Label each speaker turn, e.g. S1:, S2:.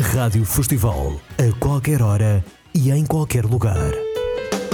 S1: Rádio Festival, a qualquer hora e em qualquer lugar.